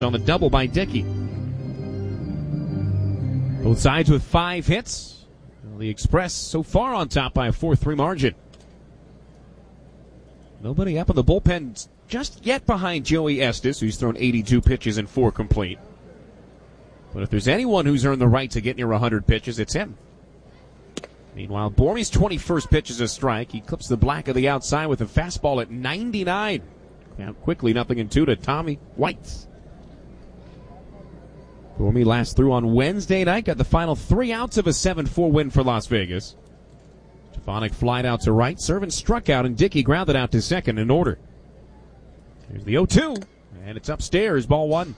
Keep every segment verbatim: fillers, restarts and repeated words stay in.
on the double by Dickey. Both sides with five hits. The Express so far on top by a four three margin. Nobody up in the bullpen just yet behind Joey Estes, who's thrown eighty-two pitches and four complete. But if there's anyone who's earned the right to get near one hundred pitches, it's him. Meanwhile, Bormy's twenty-first pitch is a strike. He clips the black of the outside with a fastball at ninety-nine. Now quickly, nothing in two to Tommy White. Bormy last through on Wednesday night, got the final three outs of a seven four win for Las Vegas. Stefanik flied out to right, Servant struck out, and Dickey grounded out to second in order. Here's the oh two, and it's upstairs, ball one.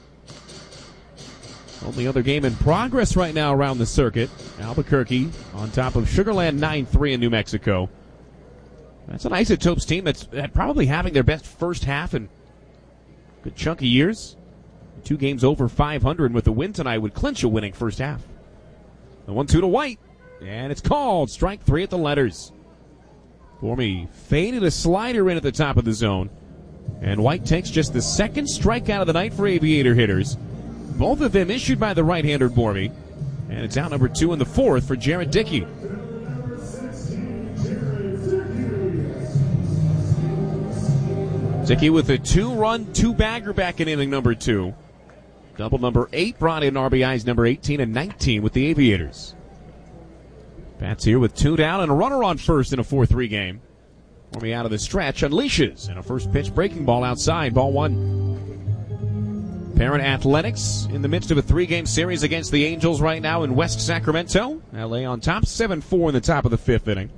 Only other game in progress right now around the circuit. Albuquerque on top of Sugarland nine three in New Mexico. That's an Isotopes team that's probably having their best first half in a good chunk of years. Two games over five hundred with a win tonight would clinch a winning first half. The one two to White, and it's called. Strike three at the letters. Bormy faded a slider in at the top of the zone, and White takes just the second strikeout of the night for Aviator hitters. Both of them issued by the right-hander Bormy, and it's out number two in the fourth for Jared Dickey. Dickey with a two-run, two-bagger back in inning number two. Double number eight brought in R B Is number eighteen and nineteen with the Aviators. Bats here with two down and a runner on first in a four three game. Bormy out of the stretch, unleashes, and a first pitch breaking ball outside, ball one. Parent Athletics in the midst of a three-game series against the Angels right now in West Sacramento. L A on top, seven four in the top of the fifth inning.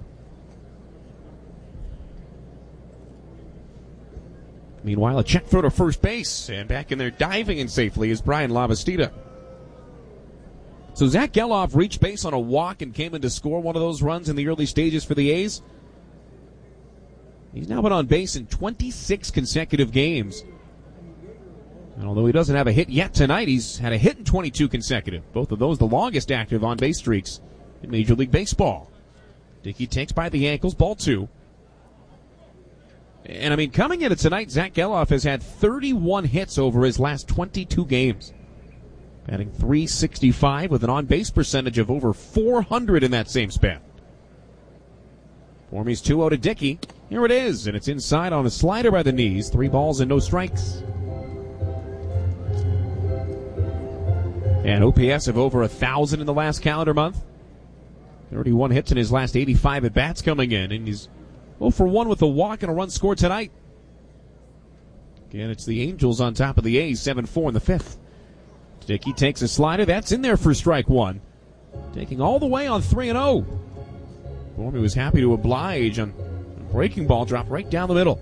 Meanwhile, a check throw to first base, and back in there diving in safely is Brian Lavastida. So Zach Geloff reached base on a walk and came in to score one of those runs in the early stages for the A's. He's now been on base in twenty-six consecutive games. And although he doesn't have a hit yet tonight, he's had a hit in twenty-two consecutive. Both of those the longest active on-base streaks in Major League Baseball. Dickey takes by the ankles, ball two. And, I mean, coming into tonight, Zach Geloff has had thirty-one hits over his last twenty-two games. Batting three sixty-five with an on-base percentage of over four hundred in that same span. Bormy's two oh to Dickey. Here it is, and it's inside on a slider by the knees. Three balls and no strikes. And O P S of over one thousand in the last calendar month. thirty-one hits in his last eighty-five at-bats coming in, and he's oh for one with a walk and a run scored tonight. Again, it's the Angels on top of the A's, seven four in the fifth. Dickey takes a slider. That's in there for strike one. Taking all the way on three and oh. Bormy was happy to oblige on a breaking ball drop right down the middle.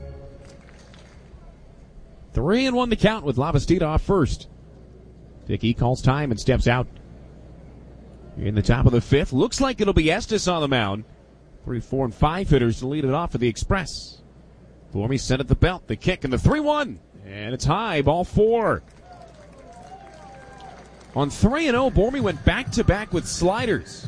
three and one the count with Lavastida off first. Dickey calls time and steps out. In the top of the fifth, looks like it'll be Estes on the mound. Three, four, and five hitters to lead it off for the Express. Bormy set at the belt, the kick, and the three one. And it's high, ball four. On three and oh, Bormy went back-to-back with sliders.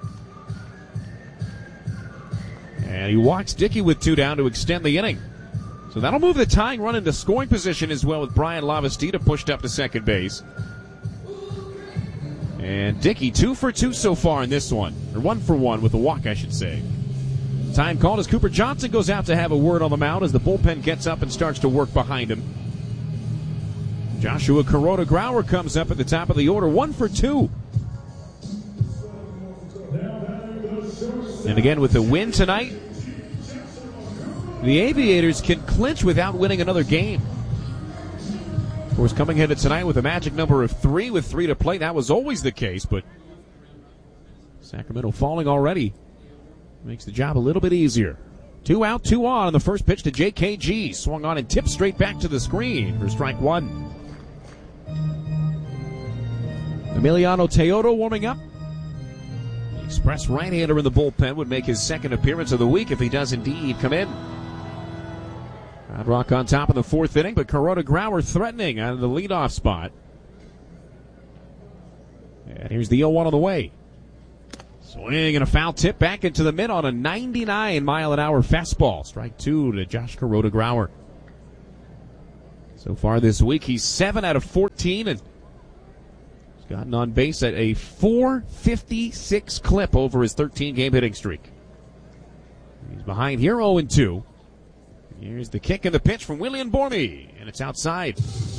And he walks Dickey with two down to extend the inning. So that'll move the tying run into scoring position as well, with Brian Lavastida pushed up to second base. And Dickey two for two so far in this one. Or one for one with a walk, I should say. Time called as Cooper Johnson goes out to have a word on the mound as the bullpen gets up and starts to work behind him. Joshua Kuroda Grauer comes up at the top of the order, one for two. And again, with the win tonight, the Aviators can clinch without winning another game. Of course, coming into tonight with a magic number of three with three to play, that was always the case, but Sacramento falling already makes the job a little bit easier. Two out, two on, and the first pitch to J K G. Swung on and tipped straight back to the screen for strike one. Emiliano Teodo warming up. The Express right-hander in the bullpen would make his second appearance of the week if he does indeed come in. Rod Rock on top of the fourth inning, but Kuroda Grauer threatening out of the leadoff spot. And here's the oh one on the way. Swing and a foul tip back into the mid on a ninety-nine mile an hour fastball. Strike two to Josh Kuroda Grauer. So far this week, he's seven out of fourteen, and he's gotten on base at a four fifty-six clip over his thirteen-game hitting streak. He's behind here, oh and two. Here's the kick and the pitch from William Bormy, and it's outside.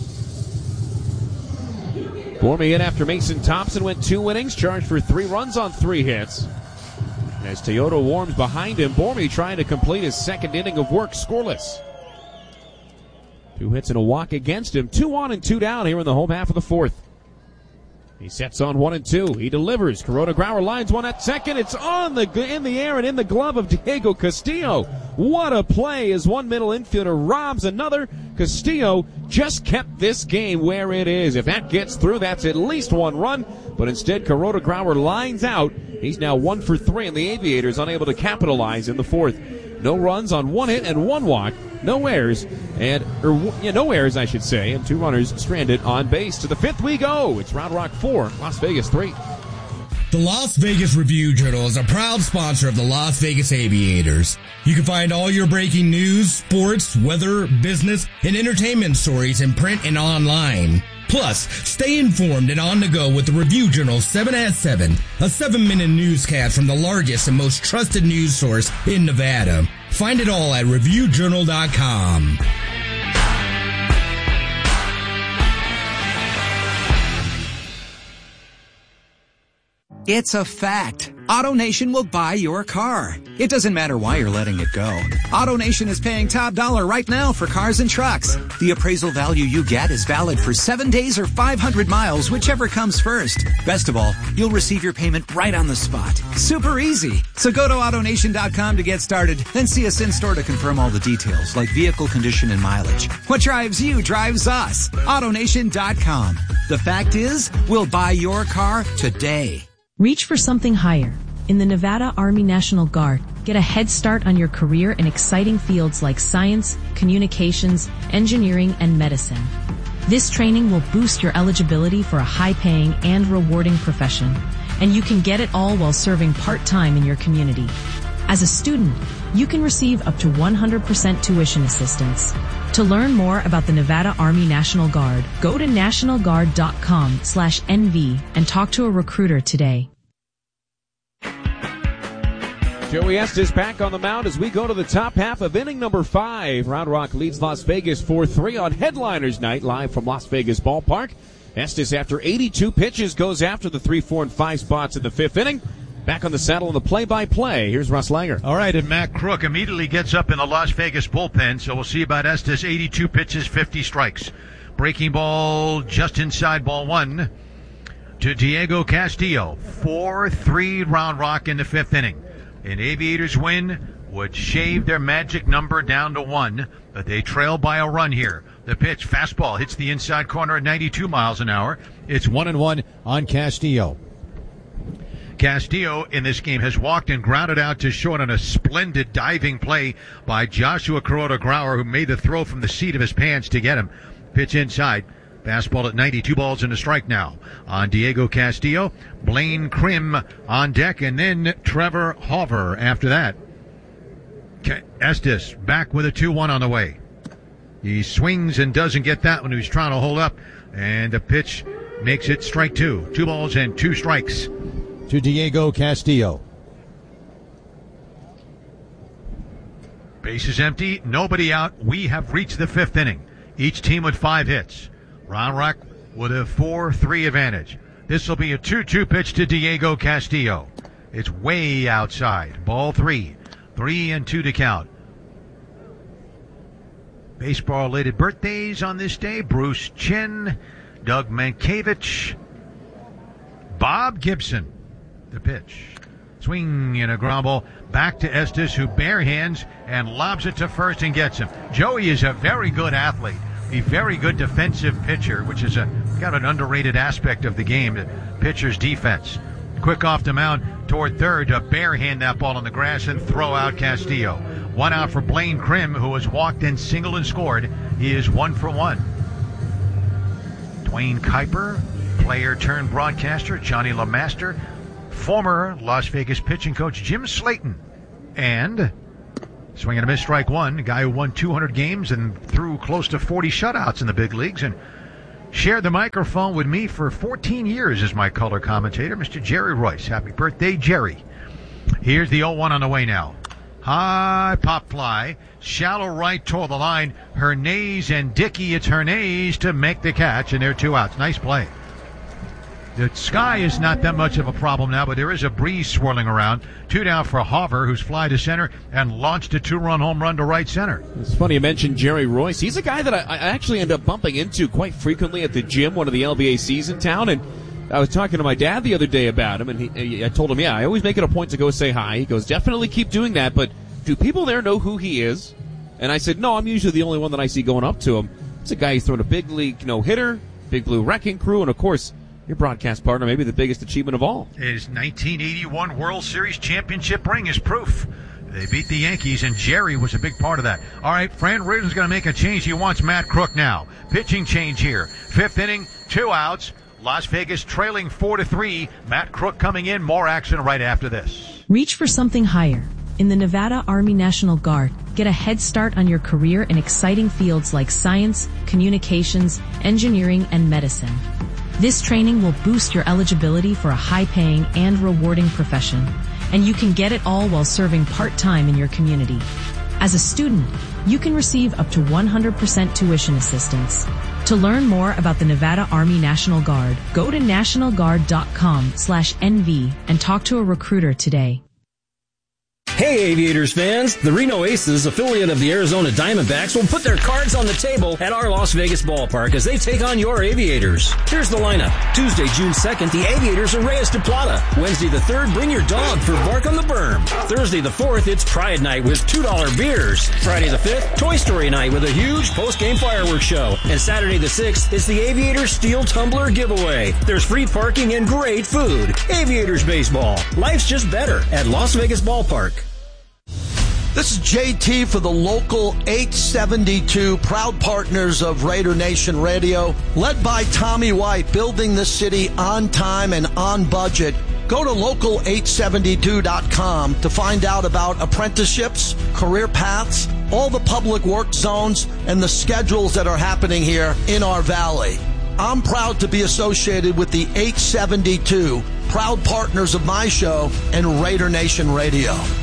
Bormy in after Mason Thompson went two innings, charged for three runs on three hits. And as Toyota warms behind him, Bormy trying to complete his second inning of work scoreless. Two hits and a walk against him. Two on and two down here in the home half of the fourth. He sets on one and two. He delivers. Kuroda Grauer lines one at second. It's on the in the air and in the glove of Diego Castillo. What a play as one middle infielder robs another. Castillo just kept this game where it is. If that gets through, that's at least one run. But instead, Kuroda Grauer lines out. He's now one for three, and the Aviators unable to capitalize in the fourth. No runs on one hit and one walk. No errors, and or yeah, no errors, I should say, and two runners stranded on base. To the fifth we go. It's Round Rock four, Las Vegas three. The Las Vegas Review-Journal is a proud sponsor of the Las Vegas Aviators. You can find all your breaking news, sports, weather, business, and entertainment stories in print and online. Plus, stay informed and on the go with the Review-Journal seven at seven, a seven-minute newscast from the largest and most trusted news source in Nevada. Find it all at review journal dot com. It's a fact. AutoNation will buy your car. It doesn't matter why you're letting it go. AutoNation is paying top dollar right now for cars and trucks. The appraisal value you get is valid for seven days or five hundred miles, whichever comes first. Best of all, you'll receive your payment right on the spot. Super easy. So go to auto nation dot com to get started, then see us in store to confirm all the details, like vehicle condition and mileage. What drives you drives us. auto nation dot com. The fact is, we'll buy your car today. Reach for something higher. In the Nevada Army National Guard, get a head start on your career in exciting fields like science, communications, engineering, and medicine. This training will boost your eligibility for a high-paying and rewarding profession, and you can get it all while serving part-time in your community. As a student, you can receive up to one hundred percent tuition assistance. To learn more about the Nevada Army National Guard, go to national guard dot com slash N V and talk to a recruiter today. Joey Estes back on the mound as we go to the top half of inning number five. Round Rock leads Las Vegas four three on Headliners Night, live from Las Vegas Ballpark. Estes, after eighty-two pitches, goes after the three, four, and five spots in the fifth inning. Back on the saddle in the play-by-play. Here's Russ Langer. All right, and Matt Crook immediately gets up in the Las Vegas bullpen, so we'll see about Estes. eighty-two pitches, fifty strikes. Breaking ball just inside ball one to Diego Castillo. four three Round Rock in the fifth inning. An Aviators win would shave their magic number down to one, but they trail by a run here. The pitch, fastball, hits the inside corner at ninety-two miles an hour. It's one and one on Castillo. Castillo in this game has walked and grounded out to short on a splendid diving play by Joshua Kuroda Grauer, who made the throw from the seat of his pants to get him. Pitch inside. Fastball at ninety-two balls and a strike now on Diego Castillo. Blaine Krim on deck, and then Trevor Hauver after that. Estes back with a two one on the way. He swings and doesn't get that one. He's trying to hold up, and the pitch makes it strike two. Two balls and two strikes to Diego Castillo. Base is empty, nobody out. We have reached the fifth inning. Each team with five hits. Round Rock with a four three advantage. This will be a two two pitch to Diego Castillo. It's way outside. Ball three. Three and two to count. Baseball-related birthdays on this day. Bruce Chin, Doug Mankiewicz, Bob Gibson. The pitch. Swing and a ground ball back to Estes, who bare hands and lobs it to first and gets him. Joey is a very good athlete. A very good defensive pitcher, which is a kind of an underrated aspect of the game, the pitcher's defense. Quick off the mound toward third to barehand that ball on the grass and throw out Castillo. One out for Blaine Krim, who has walked and singled and scored. He is one for one. Dwayne Kuiper, player turned broadcaster, Johnny LeMaster, former Las Vegas pitching coach Jim Slayton, and Swing and a miss, strike one. A guy who won two hundred games and threw close to forty shutouts in the big leagues and shared the microphone with me for fourteen years as my color commentator, Mister Jerry Royce. Happy birthday, Jerry. Here's the oh one on the way now. High pop fly. Shallow right toward the line. Hernandez and Dickey. It's Hernandez to make the catch, and there are two outs. Nice play. The sky is not that much of a problem now, but there is a breeze swirling around. Two down for Hauver, who's fly to center and launched a two-run home run to right center. It's funny you mentioned Jerry Royce. He's a guy that I, I actually end up bumping into quite frequently at the gym, one of the L B A Cs in town, and I was talking to my dad the other day about him, and he, I told him, yeah, I always make it a point to go say hi. He goes, definitely keep doing that, but do people there know who he is? And I said, no, I'm usually the only one that I see going up to him. It's a guy who's thrown a big league no-hitter, Big Blue Wrecking Crew, and, of course, your broadcast partner, maybe the biggest achievement of all. His nineteen eighty-one World Series championship ring is proof. They beat the Yankees, and Jerry was a big part of that. All right, Fran Riordan's going to make a change. He wants Matt Crook now. Pitching change here. Fifth inning, two outs. Las Vegas trailing four to three. Matt Crook coming in. More action right after this. Reach for something higher. In the Nevada Army National Guard, get a head start on your career in exciting fields like science, communications, engineering, and medicine. This training will boost your eligibility for a high-paying and rewarding profession, and you can get it all while serving part-time in your community. As a student, you can receive up to one hundred percent tuition assistance. To learn more about the Nevada Army National Guard, go to national guard dot com slash N V and talk to a recruiter today. Hey Aviators fans, the Reno Aces, affiliate of the Arizona Diamondbacks, will put their cards on the table at our Las Vegas ballpark as they take on your Aviators. Here's the lineup. Tuesday, June second, the Aviators are Reyes de Plata. Wednesday the third, bring your dog for Bark on the Berm. Thursday the fourth, it's Pride Night with two dollar beers. Friday the fifth, Toy Story Night with a huge post-game fireworks show. And Saturday the sixth, it's the Aviators Steel Tumbler giveaway. There's free parking and great food. Aviators baseball. Life's just better at Las Vegas Ballpark. This is J T for the local eight seventy-two, proud partners of Raider Nation Radio. Led by Tommy White, building the city on time and on budget. Go to local eight seventy-two dot com to find out about apprenticeships, career paths, all the public work zones, and the schedules that are happening here in our valley. I'm proud to be associated with the eight seventy-two, proud partners of my show and Raider Nation Radio.